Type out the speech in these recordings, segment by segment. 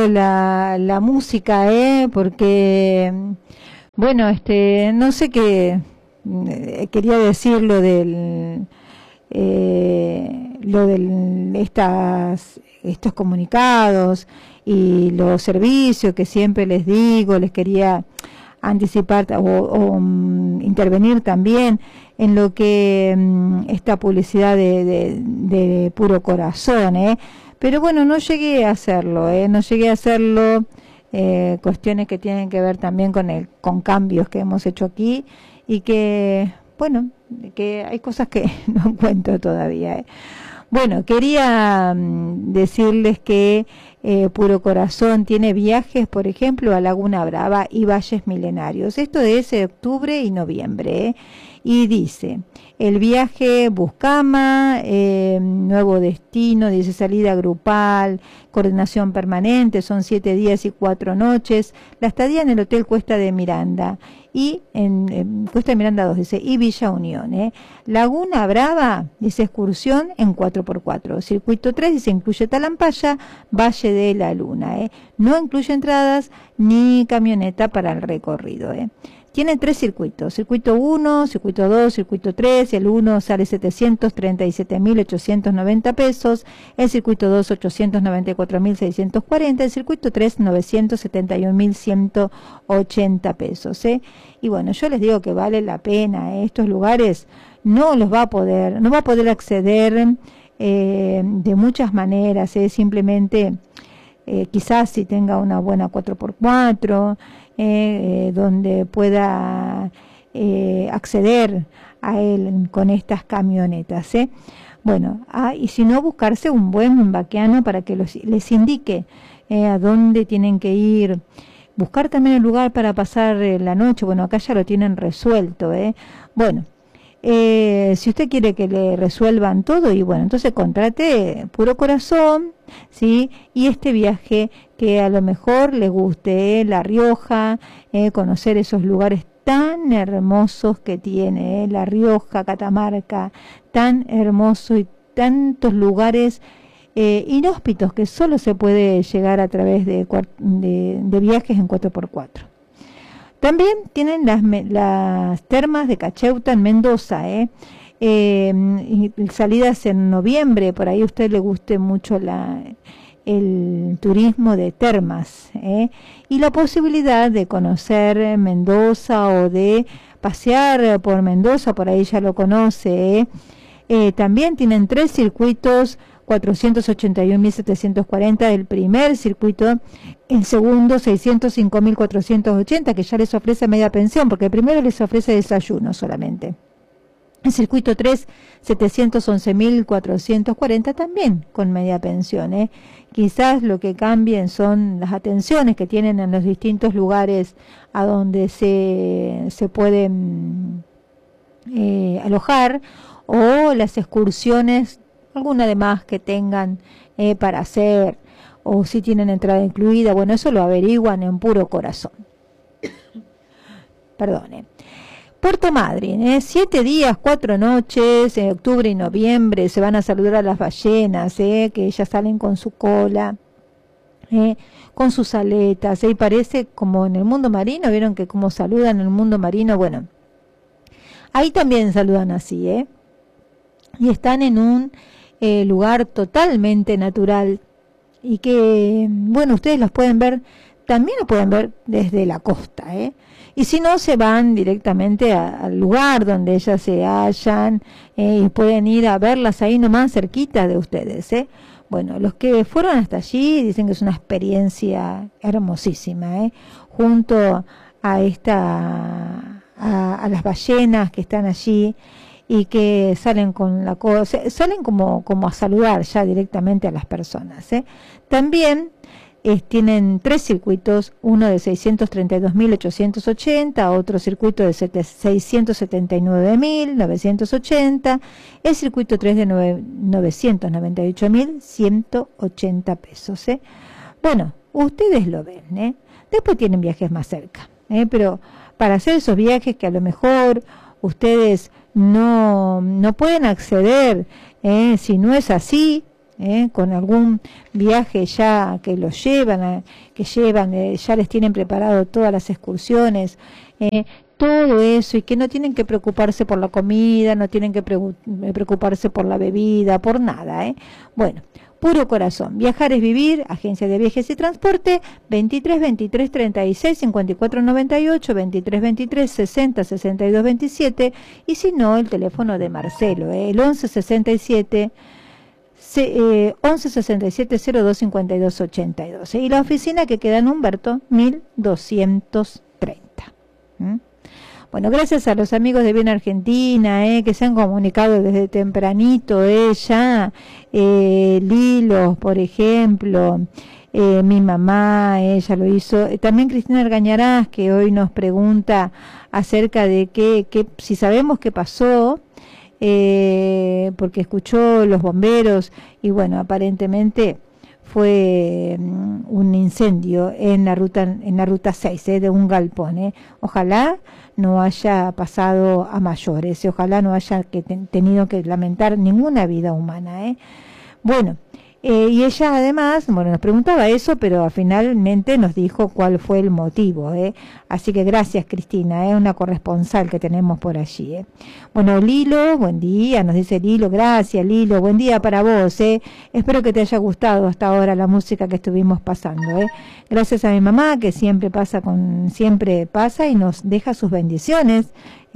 la música, porque, bueno, no sé qué, quería decir estos comunicados y los servicios que siempre les digo, les quería anticipar o intervenir también en lo que esta publicidad de puro corazón, pero bueno, no llegué a hacerlo, cuestiones que tienen que ver también con cambios que hemos hecho aquí y que, bueno, que hay cosas que no encuentro todavía. Bueno, quería decirles que Puro Corazón tiene viajes, por ejemplo, a Laguna Brava y Valles Milenarios. Esto es octubre y noviembre. Y dice, el viaje Buscama, nuevo destino, dice salida grupal, coordinación permanente, son 7 días y 4 noches. La estadía en el Hotel Cuesta de Miranda y en Cuesta de Miranda 2, dice, y Villa Unión. Laguna Brava, dice excursión en 4x4. Circuito 3, dice, incluye Talampaya, Valle de la Luna. No incluye entradas ni camioneta para el recorrido. Tiene 3 circuitos, circuito 1, circuito 2, circuito 3, y el 1 sale 737.890 pesos, el circuito 2 894.640, el circuito 3 971.180 pesos. Y bueno, yo les digo que vale la pena, estos lugares no va a poder acceder de muchas maneras, simplemente quizás si tenga una buena 4x4, donde pueda acceder a él con estas camionetas. Bueno, y si no, buscarse un buen vaqueano para que les indique a dónde tienen que ir. Buscar también el lugar para pasar la noche. Bueno, acá ya lo tienen resuelto. Bueno, si usted quiere que le resuelvan todo, y bueno, entonces contrate Puro Corazón, ¿sí? Y este viaje que a lo mejor le guste, La Rioja, conocer esos lugares tan hermosos que tiene, La Rioja, Catamarca, tan hermoso, y tantos lugares inhóspitos que solo se puede llegar a través de viajes en 4x4. También tienen las termas de Cacheuta en Mendoza, y salidas en noviembre, por ahí a usted le guste mucho el turismo de termas, y la posibilidad de conocer Mendoza o de pasear por Mendoza, por ahí ya lo conoce. También tienen 3 circuitos, 481.740 el primer circuito, el segundo 605.480, que ya les ofrece media pensión, porque el primero les ofrece desayuno solamente. El circuito 3, 711.440 también con media pensión. Quizás lo que cambien son las atenciones que tienen en los distintos lugares a donde se pueden alojar, o las excursiones, alguna de más que tengan para hacer, o si tienen entrada incluida. Bueno, eso lo averiguan en Puro Corazón. Perdone. Puerto Madryn, 7 días, 4 noches, en octubre y noviembre, se van a saludar a las ballenas, que ellas salen con su cola, con sus aletas, y parece como en el mundo marino, vieron que como saludan en el mundo marino, bueno, ahí también saludan así, y están en un lugar totalmente natural, y que, bueno, ustedes los pueden ver, también lo pueden ver desde la costa, y si no, se van directamente al lugar donde ellas se hallan, y pueden ir a verlas ahí nomás cerquita de ustedes. Bueno, los que fueron hasta allí dicen que es una experiencia hermosísima, junto a a las ballenas que están allí y que salen con salen como a saludar ya directamente a las personas. También tienen 3 circuitos, uno de 632.880, otro circuito de 679.980, el circuito 3 de 998.180 pesos. Bueno, ustedes lo ven, después tienen viajes más cerca, pero para hacer esos viajes que a lo mejor ustedes no pueden acceder, si no es así, con algún viaje ya que los llevan, ya les tienen preparado todas las excursiones, todo eso, y que no tienen que preocuparse por la comida, no tienen que preocuparse por la bebida, por nada. Bueno, puro corazón. Viajar es vivir. Agencia de Viajes y Transporte, 23 23 36 54 98, 23 23 60 62 27, y si no, el teléfono de Marcelo, el 11 67 11 67 02 52 82, y la oficina que queda en Humberto 1230. Bueno, gracias a los amigos de Bien Argentina, que se han comunicado desde tempranito, ya, Lilo, por ejemplo, mi mamá, ella lo hizo, también Cristina Argañarás, que hoy nos pregunta acerca de si sabemos qué pasó, porque escuchó los bomberos, y bueno, aparentemente fue un incendio en la ruta 6, de un galpón. Ojalá no haya pasado a mayores, ojalá no haya tenido que lamentar ninguna vida humana. Bueno, y ella además, bueno, nos preguntaba eso, pero finalmente nos dijo cuál fue el motivo. Así que gracias, Cristina, una corresponsal que tenemos por allí. Bueno, Lilo, buen día, nos dice Lilo, gracias Lilo, buen día para vos. Espero que te haya gustado hasta ahora la música que estuvimos pasando. Gracias a mi mamá, que siempre pasa y nos deja sus bendiciones.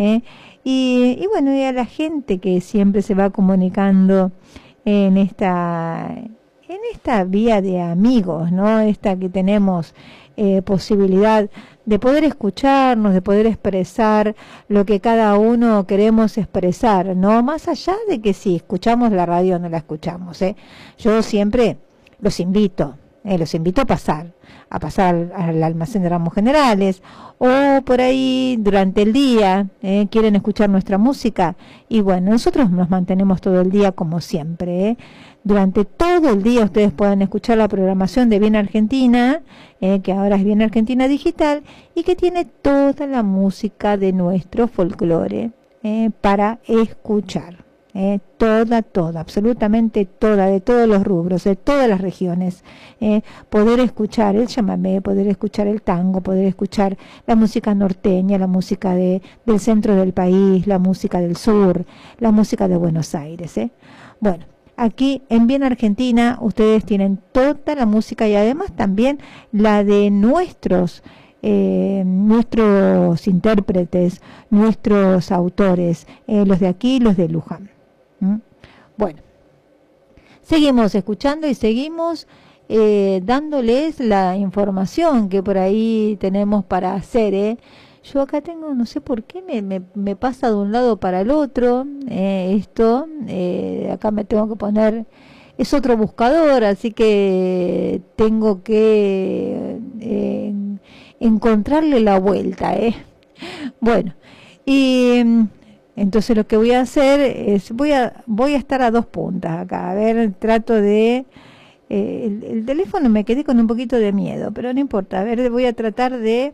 Y bueno, y a la gente que siempre se va comunicando en esta vía de amigos, ¿no? Esta que tenemos posibilidad de poder escucharnos, de poder expresar lo que cada uno queremos expresar, ¿no? Más allá de que si escuchamos la radio o no la escuchamos, Yo siempre los invito a pasar al almacén de Ramos Generales, o por ahí durante el día, quieren escuchar nuestra música, y bueno, nosotros nos mantenemos todo el día como siempre. Durante todo el día ustedes pueden escuchar la programación de Bien Argentina, que ahora es Bien Argentina Digital, y que tiene toda la música de nuestro folclore para escuchar. Toda, absolutamente toda, de todos los rubros, de todas las regiones, poder escuchar el chamamé, poder escuchar el tango, poder escuchar la música norteña, la música del centro del país, la música del sur, la música de Buenos Aires. Bueno, aquí en Bien Argentina ustedes tienen toda la música, y además también la de nuestros intérpretes, nuestros autores, los de aquí y los de Luján. Bueno, seguimos escuchando y seguimos dándoles la información que por ahí tenemos para hacer. Yo acá tengo, no sé por qué me pasa de un lado para el otro esto. Acá me tengo que poner, es otro buscador, así que tengo que encontrarle la vuelta. Bueno, y entonces lo que voy a hacer es, voy a estar a dos puntas acá. A ver, trato de... el teléfono me quedé con un poquito de miedo, pero no importa. A ver, voy a tratar de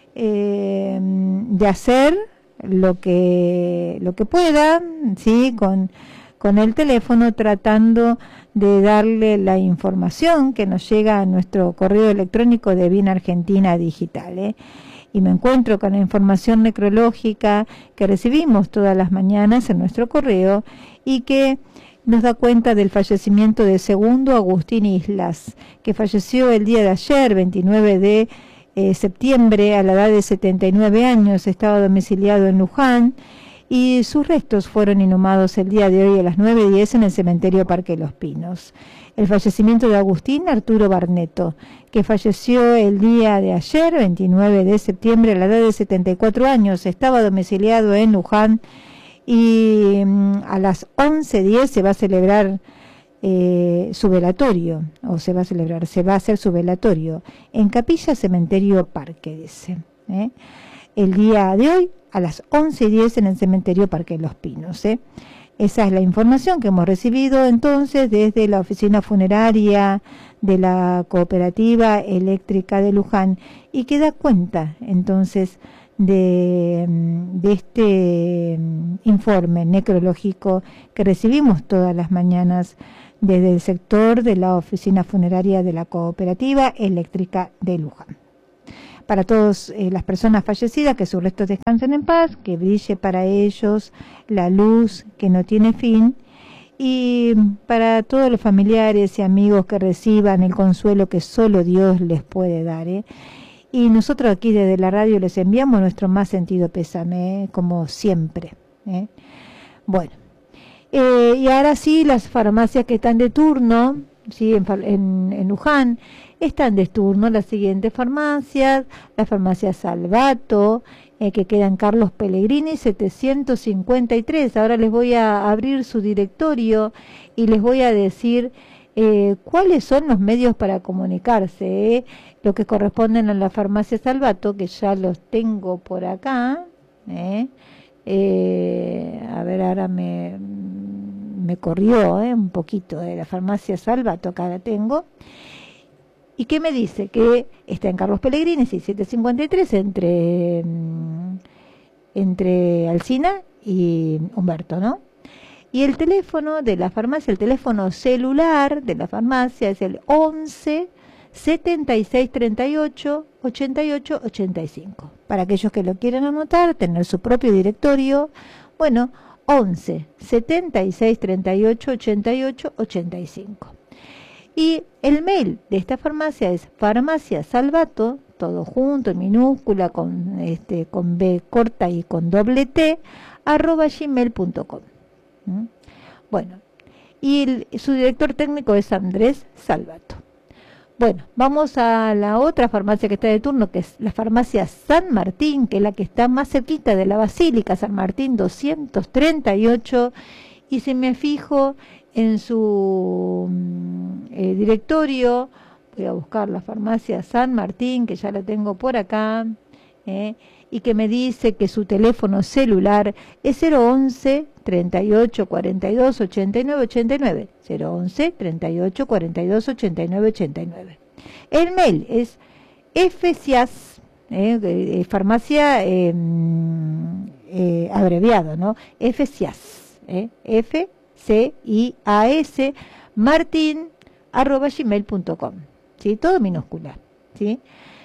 hacer lo que pueda, ¿sí? Con el teléfono, tratando de darle la información que nos llega a nuestro correo electrónico de Bien Argentina Digital. Y me encuentro con la información necrológica que recibimos todas las mañanas en nuestro correo, y que nos da cuenta del fallecimiento de Segundo Agustín Islas, que falleció el día de ayer, 29 de septiembre, a la edad de 79 años, estaba domiciliado en Luján, y sus restos fueron inhumados el día de hoy a las 9:10 en el cementerio Parque Los Pinos. El fallecimiento de Agustín Arturo Barneto, que falleció el día de ayer, 29 de septiembre, a la edad de 74 años, estaba domiciliado en Luján, y a las 11:10 se va a celebrar su velatorio, se va a hacer su velatorio en Capilla Cementerio Parque, dice. El día de hoy, a las 11:10 en el cementerio Parque Los Pinos. Esa es la información que hemos recibido entonces desde la oficina funeraria de la Cooperativa Eléctrica de Luján, y que da cuenta entonces de este informe necrológico que recibimos todas las mañanas desde el sector de la oficina funeraria de la Cooperativa Eléctrica de Luján. Para todas las personas fallecidas, que sus restos descansen en paz, que brille para ellos la luz que no tiene fin, y para todos los familiares y amigos que reciban el consuelo que solo Dios les puede dar. Y nosotros aquí desde la radio les enviamos nuestro más sentido pésame, como siempre. Bueno, y ahora sí, las farmacias que están de turno, ¿sí? En Luján, están de turno las siguientes farmacias: la farmacia Salvato, que queda en Carlos Pellegrini 753. Ahora les voy a abrir su directorio y les voy a decir cuáles son los medios para comunicarse, lo que corresponden a la farmacia Salvato, que ya los tengo por acá. A ver, ahora me corrió un poquito de la farmacia Salvato, acá la tengo. ¿Y qué me dice? Que está en Carlos Pellegrini 653, entre Alsina y Humberto, ¿no? Y el teléfono de la farmacia, el teléfono celular de la farmacia es el 11 76 38 88 85. Para aquellos que lo quieran anotar, tener su propio directorio, bueno, 11 76 38 88 85. Y el mail de esta farmacia es farmaciasalvato, todo junto, en minúscula, con B corta y con doble T, @gmail.com. Bueno, y su director técnico es Andrés Salvato. Bueno, vamos a la otra farmacia que está de turno, que es la farmacia San Martín, que es la que está más cerquita de la Basílica, San Martín 238, y si me fijo en su directorio, voy a buscar la farmacia San Martín, que ya la tengo por acá, y que me dice que su teléfono celular es 011 38 42 89 89, 011 38 42 89 89. El mail es fcias, farmacia abreviado, ¿no? fcias, FCIAS Martín @gmail.com, ¿sí? Todo minúscula, ¿sí?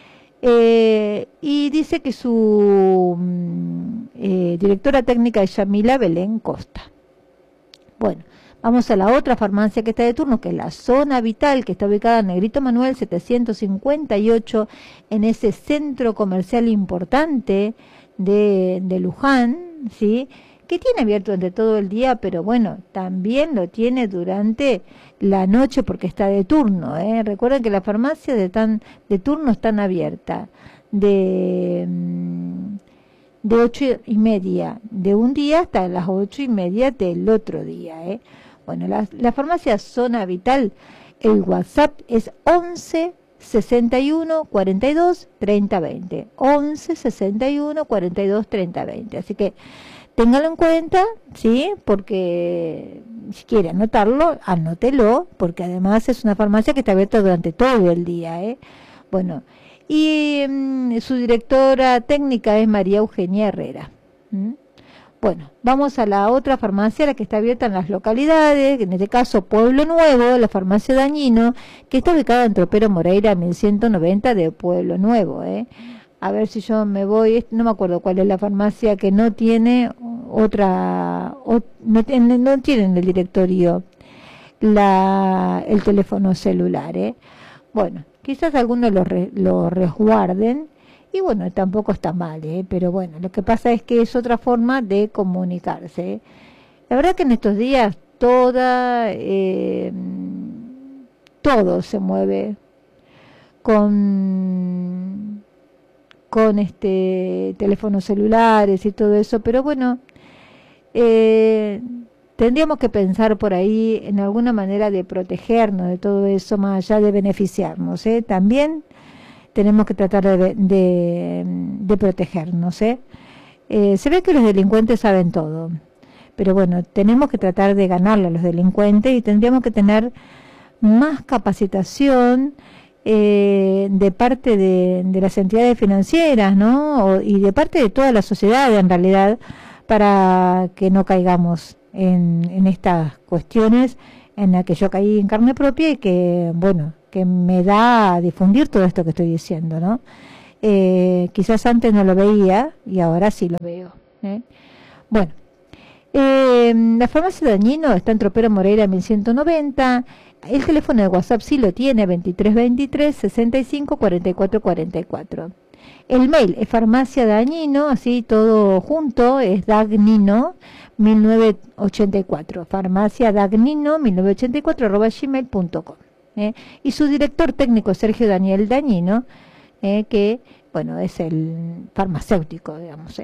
Y dice que su directora técnica es Yamila Belén Costa. Bueno, vamos a la otra farmacia que está de turno, que es la Zona Vital, que está ubicada en Negrito Manuel 758, en ese centro comercial importante de Luján, ¿sí? Que tiene abierto durante todo el día, pero bueno, también lo tiene durante la noche porque está de turno. Recuerden que las farmacias de turno están abiertas de 8:30 de un día hasta las 8:30 del otro día. Bueno, la farmacia Zona Vital, el WhatsApp es 11 61 42 30 20, 11 61 42 30 20. Así que téngalo en cuenta, ¿sí? Porque si quiere anotarlo, anótelo, porque además es una farmacia que está abierta durante todo el día, Bueno, y su directora técnica es María Eugenia Herrera. Bueno, vamos a la otra farmacia, la que está abierta en las localidades, en este caso Pueblo Nuevo, la farmacia Dañino, que está ubicada en Tropero Moreira 1190 de Pueblo Nuevo, A ver si yo me voy, no me acuerdo cuál es la farmacia que no tiene no tienen el directorio el teléfono celular, Bueno, quizás algunos lo resguarden, y bueno, tampoco está mal, pero bueno, lo que pasa es que es otra forma de comunicarse. La verdad que en estos días todo se mueve con teléfonos celulares y todo eso, pero bueno, tendríamos que pensar por ahí en alguna manera de protegernos de todo eso, más allá de beneficiarnos, también tenemos que tratar de protegernos, se ve que los delincuentes saben todo, pero bueno, tenemos que tratar de ganarle a los delincuentes, y tendríamos que tener más capacitación de parte de las entidades financieras, ¿no? Y de parte de toda la sociedad, en realidad, para que no caigamos en estas cuestiones en la que yo caí en carne propia y que, bueno, que me da a difundir todo esto que estoy diciendo, ¿no? Quizás antes no lo veía y ahora sí lo veo. Bueno, la farmacia Dañino está en Tropero Moreira 1190. El teléfono de WhatsApp sí lo tiene, 2323 65 44 44. El mail es farmacia Dañino, así todo junto, es dagnino 1984, farmacia dagnino 1984 @gmail.com. Y su director técnico Sergio Daniel Dañino, que, bueno, es el farmacéutico, digamos.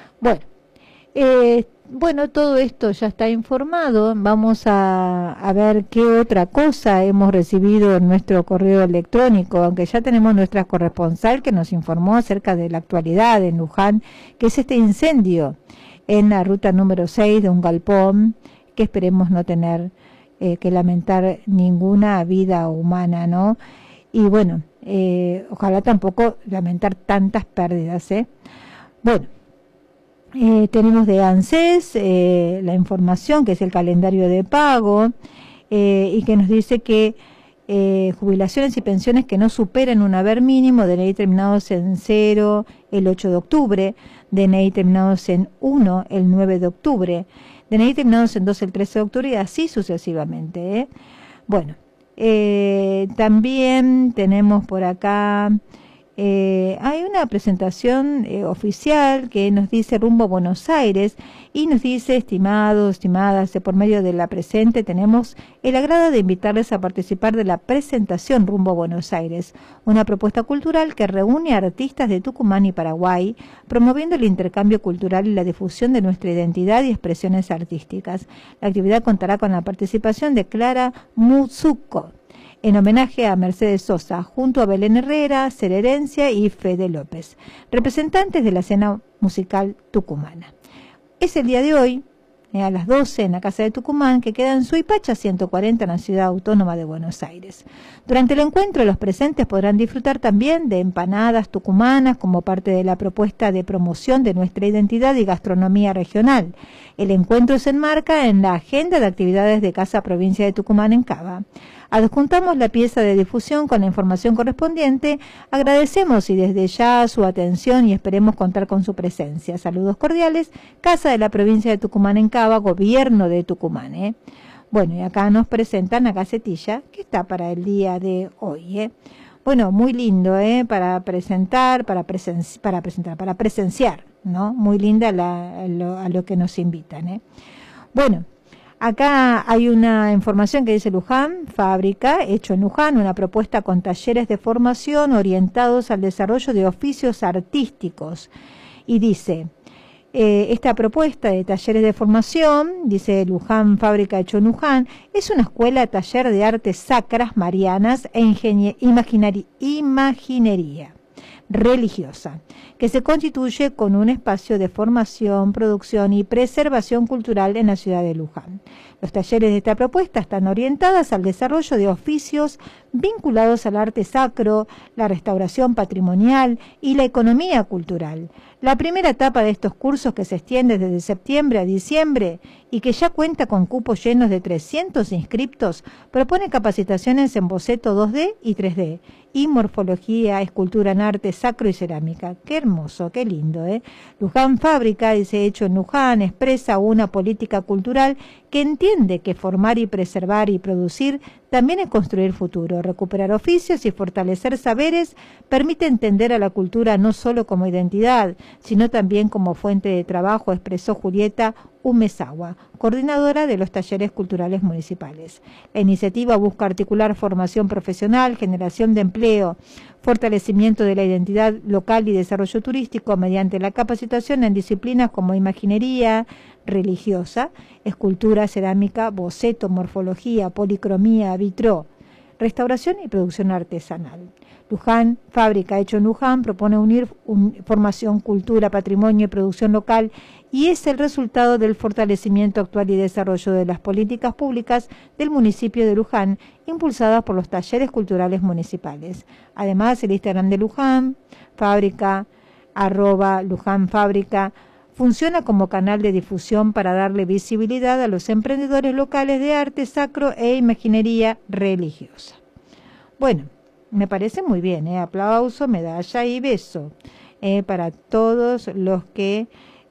Bueno, todo esto ya está informado. Vamos a ver qué otra cosa hemos recibido en nuestro correo electrónico, aunque ya tenemos nuestra corresponsal que nos informó acerca de la actualidad en Luján, que es este incendio en la ruta número 6 de un galpón, que esperemos no tener que lamentar ninguna vida humana, ¿no? Y bueno, ojalá tampoco lamentar tantas pérdidas, Bueno, tenemos de ANSES la información, que es el calendario de pago, y que nos dice que jubilaciones y pensiones que no superen un haber mínimo, DNI terminados en 0 el 8 de octubre, DNI terminados en 1 el 9 de octubre, DNI terminados en 2 el 13 de octubre y así sucesivamente. Bueno, también tenemos por acá... hay una presentación oficial que nos dice rumbo a Buenos Aires y nos dice, estimados, estimadas, por medio de la presente tenemos el agrado de invitarles a participar de la presentación rumbo a Buenos Aires, una propuesta cultural que reúne a artistas de Tucumán y Paraguay, promoviendo el intercambio cultural y la difusión de nuestra identidad y expresiones artísticas. La actividad contará con la participación de Clara Muzuko, en homenaje a Mercedes Sosa, junto a Belén Herrera, Herencia y Fede López, representantes de la escena musical tucumana. Es el día de hoy, a las 12 en la Casa de Tucumán, que queda en Suipacha 140 en la Ciudad Autónoma de Buenos Aires. Durante el encuentro, los presentes podrán disfrutar también de empanadas tucumanas como parte de la propuesta de promoción de nuestra identidad y gastronomía regional. El encuentro se enmarca en la agenda de actividades de Casa Provincia de Tucumán en Cava. Adjuntamos la pieza de difusión con la información correspondiente. Agradecemos y desde ya su atención y esperemos contar con su presencia. Saludos cordiales, Casa de la Provincia de Tucumán en Cava, Gobierno de Tucumán. Bueno, y acá nos presentan la gacetilla que está para el día de hoy. Bueno, muy lindo, para presentar, para presenciar, ¿no? Muy linda a lo que nos invitan. Bueno. Acá hay una información que dice Luján, fábrica, hecho en Luján, una propuesta con talleres de formación orientados al desarrollo de oficios artísticos. Y dice, esta propuesta de talleres de formación, dice Luján, fábrica, hecho en Luján, es una escuela taller de artes sacras, marianas e imaginería religiosa, que se constituye con un espacio de formación, producción y preservación cultural en la ciudad de Luján. Los talleres de esta propuesta están orientadas al desarrollo de oficios vinculados al arte sacro, la restauración patrimonial y la economía cultural. La primera etapa de estos cursos, que se extiende desde septiembre a diciembre y que ya cuenta con cupos llenos de 300 inscriptos, propone capacitaciones en boceto 2D y 3D y morfología, escultura en arte sacro y cerámica. Qué hermoso, qué lindo, Luján Fábrica, ese hecho en Luján, expresa una política cultural que entiende que formar y preservar y producir también es construir futuro. Recuperar oficios y fortalecer saberes permite entender a la cultura no solo como identidad, sino también como fuente de trabajo, expresó Julieta Umezawa, coordinadora de los talleres culturales municipales. La iniciativa busca articular formación profesional, generación de empleo, fortalecimiento de la identidad local y desarrollo turístico mediante la capacitación en disciplinas como imaginería religiosa, escultura, cerámica, boceto, morfología, policromía, vitró, restauración y producción artesanal. Luján, fábrica, hecho en Luján, propone unir formación, cultura, patrimonio y producción local y es el resultado del fortalecimiento actual y desarrollo de las políticas públicas del municipio de Luján, impulsadas por los talleres culturales municipales. Además, el Instagram de Luján, fábrica, @Luján Fábrica, funciona como canal de difusión para darle visibilidad a los emprendedores locales de arte sacro e imaginería religiosa. Bueno, me parece muy bien, aplauso, medalla y beso para todos los que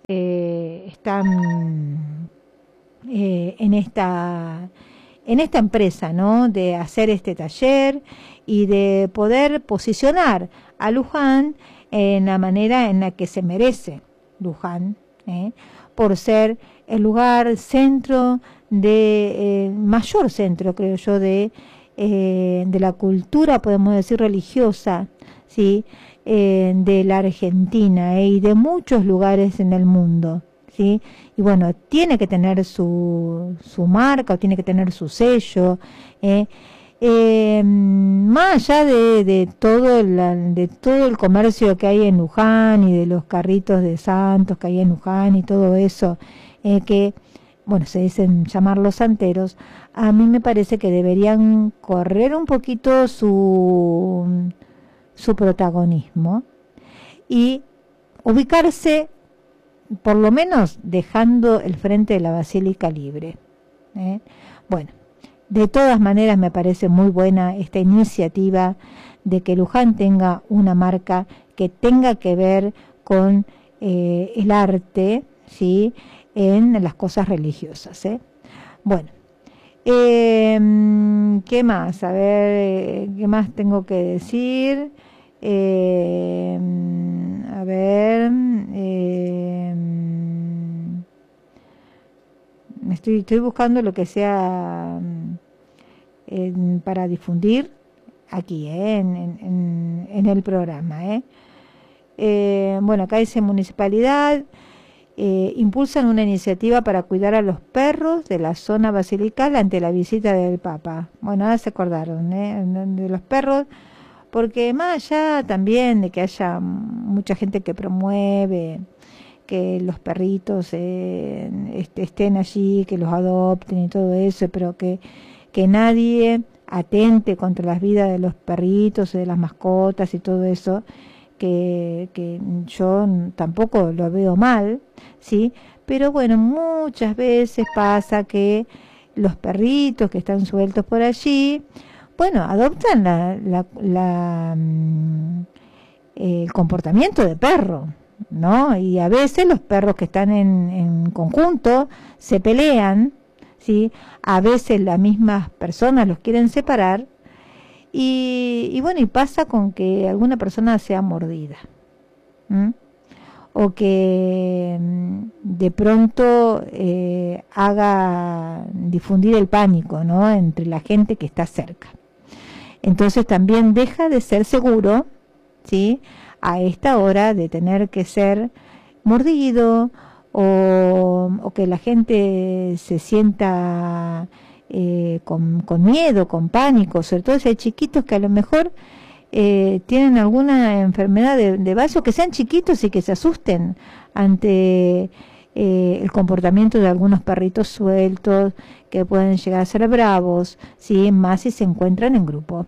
están en esta empresa, ¿no? De hacer este taller y de poder posicionar a Luján en la manera en la que se merece Luján, por ser el lugar centro mayor centro, creo yo, de la cultura, podemos decir, religiosa, ¿sí? De la Argentina y de muchos lugares en el mundo, ¿sí? Y bueno, tiene que tener su marca, o tiene que tener su sello, más allá de todo el comercio que hay en Luján y de los carritos de santos que hay en Luján y todo eso, que bueno, se dicen llamar los santeros. A mí me parece que deberían correr un poquito su protagonismo y ubicarse, por lo menos dejando el frente de la Basílica libre. Bueno, de todas maneras me parece muy buena esta iniciativa de que Luján tenga una marca que tenga que ver con el arte, ¿sí? En las cosas religiosas. Bueno, ¿qué más? A ver, ¿qué más tengo que decir? A ver, estoy buscando lo que sea para difundir aquí, en el programa. Bueno, acá dice municipalidad. Impulsan una iniciativa para cuidar a los perros de la zona basilical ante la visita del Papa. Bueno, ahora se acordaron de los perros, porque más allá también de que haya mucha gente que promueve que los perritos estén allí, que los adopten y todo eso, pero que nadie atente contra las vidas de los perritos y de las mascotas y todo eso, que yo tampoco lo veo mal, ¿sí? Pero bueno, muchas veces pasa que los perritos que están sueltos por allí, bueno, adoptan el comportamiento de perro, ¿no? Y a veces los perros que están en conjunto se pelean, ¿sí? A veces las mismas personas los quieren separar. Y bueno, y pasa con que alguna persona sea mordida, o que de pronto haga difundir el pánico, ¿no? Entre la gente que está cerca. Entonces también deja de ser seguro, ¿sí? A esta hora de tener que ser mordido o que la gente se sienta con miedo, con pánico, sobre todo si hay chiquitos que a lo mejor tienen alguna enfermedad de vaso, que sean chiquitos y que se asusten ante el comportamiento de algunos perritos sueltos que pueden llegar a ser bravos, ¿sí? Más si se encuentran en grupo.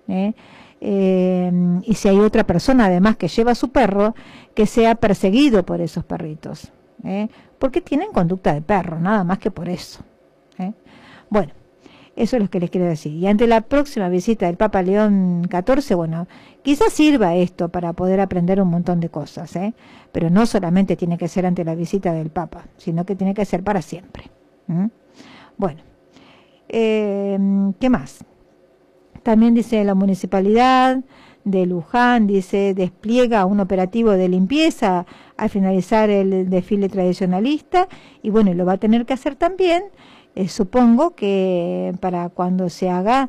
Y si hay otra persona además que lleva a su perro, que sea perseguido por esos perritos, porque tienen conducta de perro, nada más que por eso. Bueno, eso es lo que les quiero decir. Y ante la próxima visita del Papa León XIV, bueno, quizás sirva esto para poder aprender un montón de cosas, pero no solamente tiene que ser ante la visita del Papa, sino que tiene que ser para siempre. Bueno, ¿qué más? También dice la municipalidad de Luján, dice, despliega un operativo de limpieza al finalizar el desfile tradicionalista, y bueno, lo va a tener que hacer también. Supongo que para cuando se haga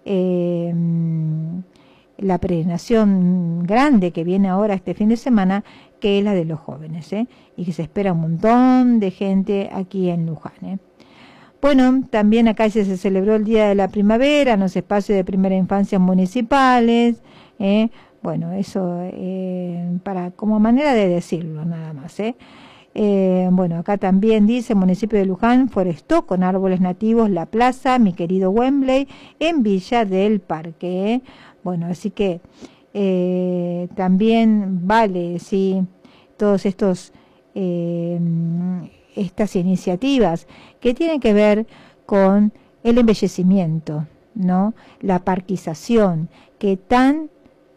la peregrinación grande que viene ahora este fin de semana, que es la de los jóvenes, y que se espera un montón de gente aquí en Luján. Bueno, también acá se celebró el Día de la Primavera en los espacios de primera infancia municipales. Bueno, eso para como manera de decirlo nada más. Bueno, acá también dice, municipio de Luján forestó con árboles nativos la plaza, mi querido Wembley, en Villa del Parque. Bueno, así que también vale, sí, todos estos estas iniciativas que tienen que ver con el embellecimiento, ¿no? La parquización que tan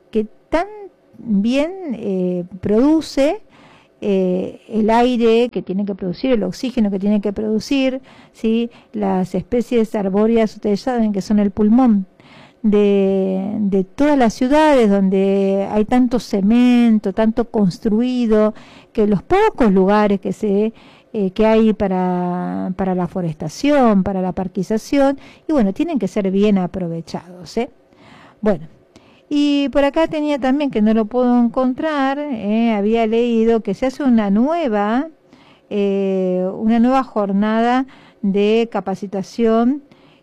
bien produce el aire que tiene que producir, el oxígeno que tiene que producir, ¿sí? Las especies arbóreas, ustedes saben que son el pulmón de todas las ciudades donde hay tanto cemento, tanto construido, que los pocos lugares que hay para la forestación, para la parquización, y bueno, tienen que ser bien aprovechados, ¿eh? Bueno, y por acá tenía también, que no lo puedo encontrar, había leído que se hace una nueva jornada de capacitación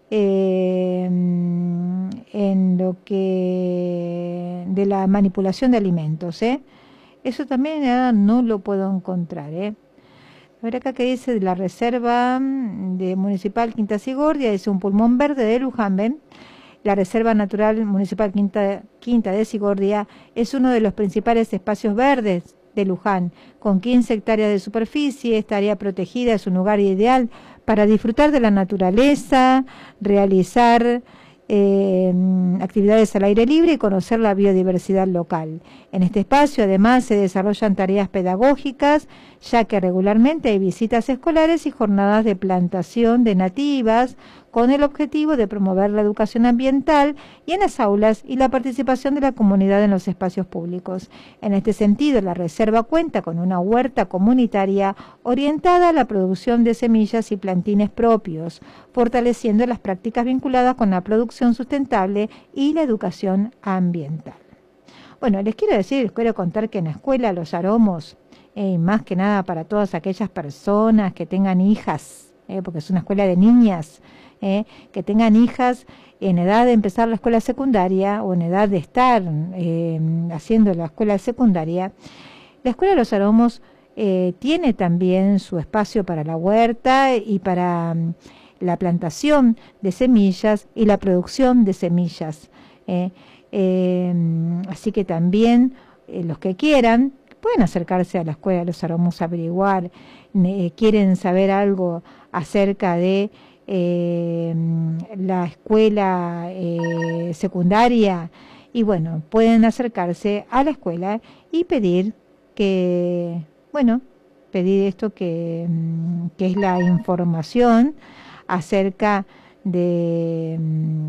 en lo que de la manipulación de alimentos, ¿eh? Eso también no lo puedo encontrar, ¿eh? A ver acá que dice de la Reserva de Municipal Quinta Sigordia, es un pulmón verde de Luján, ¿ven? La Reserva Natural Municipal Quinta de Sigordia es uno de los principales espacios verdes de Luján. Con 15 hectáreas de superficie, esta área protegida es un lugar ideal para disfrutar de la naturaleza, realizar actividades al aire libre y conocer la biodiversidad local. En este espacio además se desarrollan tareas pedagógicas, ya que regularmente hay visitas escolares y jornadas de plantación de nativas con el objetivo de promover la educación ambiental y en las aulas y la participación de la comunidad en los espacios públicos. En este sentido, la reserva cuenta con una huerta comunitaria orientada a la producción de semillas y plantines propios, fortaleciendo las prácticas vinculadas con la producción sustentable y la educación ambiental. Bueno, les quiero contar que en la escuela Los Aromos, y más que nada para todas aquellas personas que tengan hijas, porque es una escuela de niñas, que tengan hijas en edad de empezar la escuela secundaria o en edad de estar haciendo la escuela secundaria, la escuela Los Aromos tiene también su espacio para la huerta y para la plantación de semillas y la producción de semillas. Así que también los que quieran pueden acercarse a la escuela Los Aromos a averiguar, quieren saber algo acerca de la escuela secundaria, y bueno, pueden acercarse a la escuela y pedir esto que es la información acerca de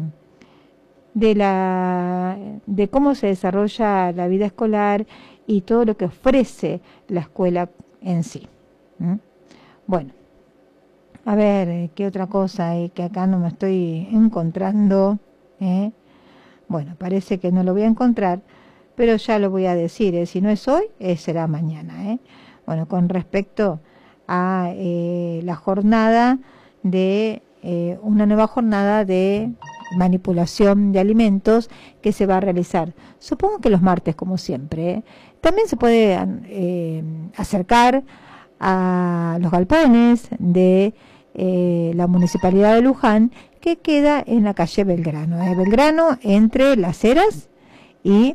cómo se desarrolla la vida escolar y todo lo que ofrece la escuela en sí. Bueno, a ver, ¿qué otra cosa hay que acá no me estoy encontrando? Bueno, parece que no lo voy a encontrar, pero ya lo voy a decir, si no es hoy, será mañana. Bueno, con respecto a la jornada de una nueva jornada de manipulación de alimentos que se va a realizar, supongo que los martes, como siempre. También se puede acercar a los galpones de la Municipalidad de Luján, que queda en la calle Belgrano, Belgrano entre Las Heras y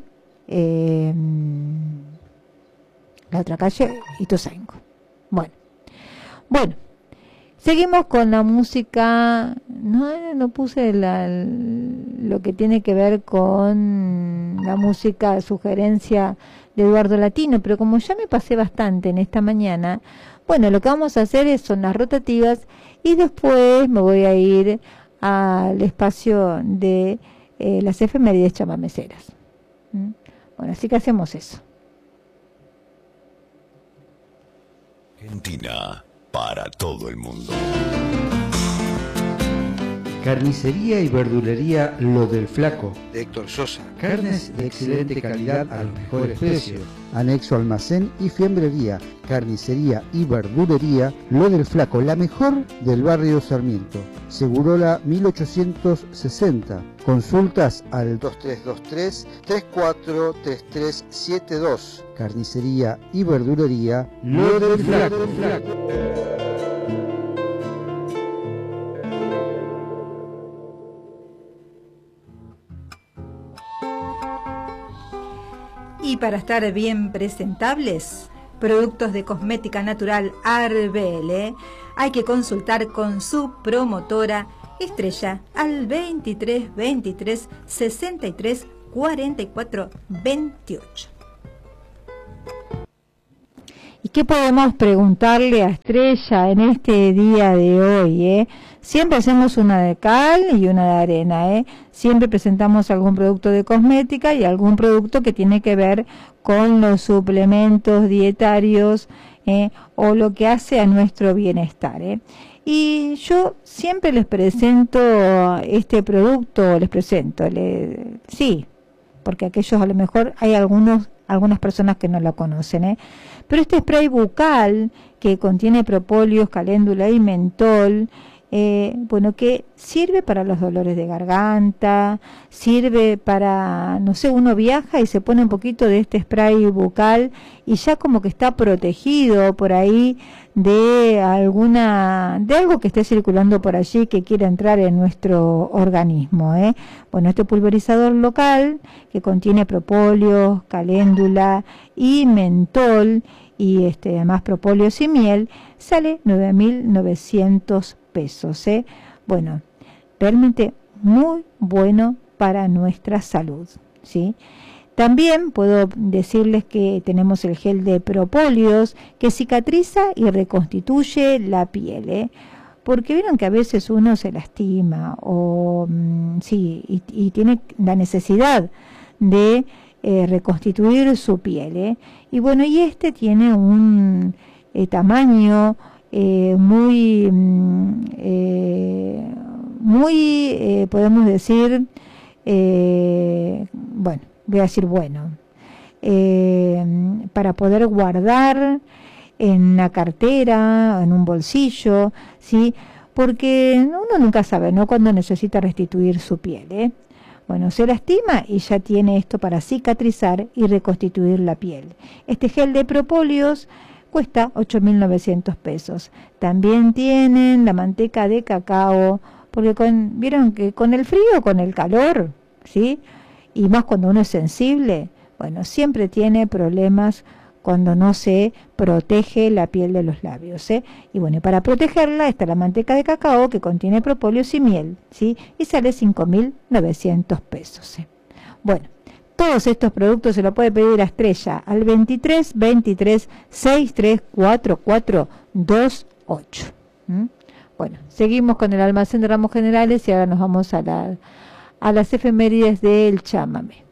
la otra calle, Ituzaingó. Bueno, seguimos con la música. No puse lo que tiene que ver con la música sugerencia de Eduardo Latino, pero como ya me pasé bastante en esta mañana, bueno, lo que vamos a hacer son las rotativas y después me voy a ir al espacio de las efemérides chamameceras. Bueno, así que hacemos eso. Argentina para todo el mundo. Carnicería y verdulería Lo del Flaco, de Héctor Sosa. carnes de excelente calidad a los mejores precios. Anexo almacén y fiambrería, carnicería y verdulería Lo del Flaco, la mejor del barrio Sarmiento. Segurola 1860. Consultas al 2323-343372. Carnicería y verdulería Lo del Flaco. Y para estar bien presentables, productos de cosmética natural Arbele, hay que consultar con su promotora Estrella al 23 23 63 44 28. ¿Y qué podemos preguntarle a Estrella en este día de hoy? Siempre hacemos una de cal y una de arena. Siempre presentamos algún producto de cosmética y algún producto que tiene que ver con los suplementos dietarios o lo que hace a nuestro bienestar. Y yo siempre les presento este producto, sí, porque aquellos a lo mejor hay algunas personas que no lo conocen, pero este spray bucal que contiene propóleos, caléndula y mentol, que sirve para los dolores de garganta, sirve para, no sé, uno viaja y se pone un poquito de este spray bucal y ya como que está protegido por ahí de algo que esté circulando por allí que quiera entrar en nuestro organismo. Este pulverizador local que contiene propóleos, caléndula y mentol y además propóleos y miel sale 9.900 pesos. Realmente muy bueno para nuestra salud, ¿sí? También puedo decirles que tenemos el gel de propóleos que cicatriza y reconstituye la piel, porque vieron que a veces uno se lastima y tiene la necesidad de reconstituir su piel, y este tiene un tamaño muy podemos decir voy a decir para poder guardar en la cartera, en un bolsillo, ¿sí? Porque uno nunca sabe, ¿no?, cuándo necesita restituir su piel, se lastima y ya tiene esto para cicatrizar y reconstituir la piel. Este gel de propóleos cuesta 8.900 pesos. También tienen la manteca de cacao, porque vieron que con el frío, con el calor, ¿sí?, y más cuando uno es sensible, siempre tiene problemas cuando no se protege la piel de los labios, y para protegerla está la manteca de cacao que contiene propóleos y miel, ¿sí?, y sale 5.900 pesos. Todos estos productos se lo puede pedir a Estrella al 23 23 63 44 28. Seguimos con el almacén de ramos generales y ahora nos vamos a las efemérides del chámame.